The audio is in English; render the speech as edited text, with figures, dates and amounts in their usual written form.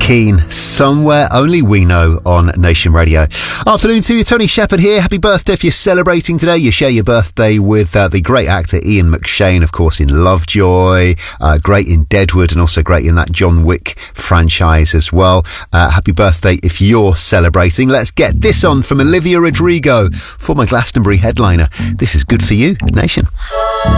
Keane, Somewhere Only We Know on Nation Radio. Afternoon to you, Tony Shepherd here. Happy birthday if you're celebrating today. You share your birthday with the great actor Ian McShane, of course, in Lovejoy, great in Deadwood, and also great in that John Wick franchise as well. Happy birthday if you're celebrating. Let's get this on from Olivia Rodrigo, former Glastonbury headliner. This is Good For You at Nation.